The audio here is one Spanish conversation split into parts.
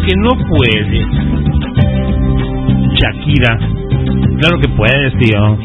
que no puedes. Shakira, claro que puedes, tío.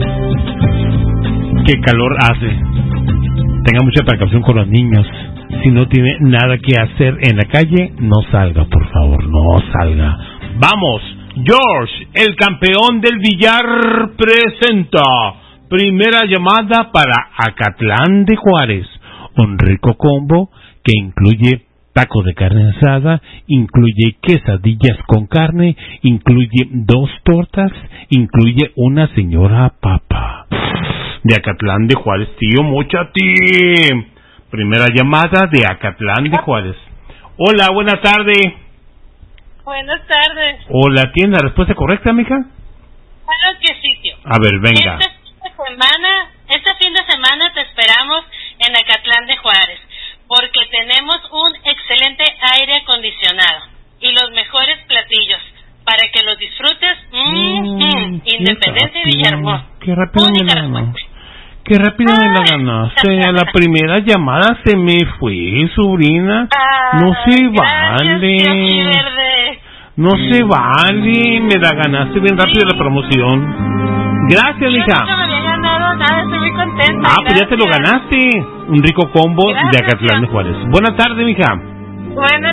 Qué calor hace. Tenga mucha precaución con los niños. Si no tiene nada que hacer en la calle, no salga, por favor, no salga. Vamos, George, el campeón del billar, presenta primera llamada para Acatlán de Juárez. Un rico combo que incluye tacos de carne asada, incluye quesadillas con carne, incluye 2 tortas, incluye una señora papa. De Acatlán de Juárez, tío Mochati. Primera llamada de Acatlán de Juárez. Hola, buenas tardes. Buenas tardes. Hola, ¿tiene la respuesta correcta, mija? Claro que sí, tío. A ver, venga. Este fin de semana te esperamos en Acatlán de Juárez, porque tenemos un excelente aire acondicionado y los mejores platillos para que los disfrutes. Independencia y Villahermosa. Qué rápido me la ganó. Qué rápido me la ganaste. A la primera llamada se me fue, sobrina. No se vale. No se vale. Me la ganaste bien rápido la promoción. Gracias, mija. No me había ganado nada, estoy muy contenta. Pues ya te lo ganaste. Un rico combo de Acatlán de Juárez. Buenas tardes, mija. Buenas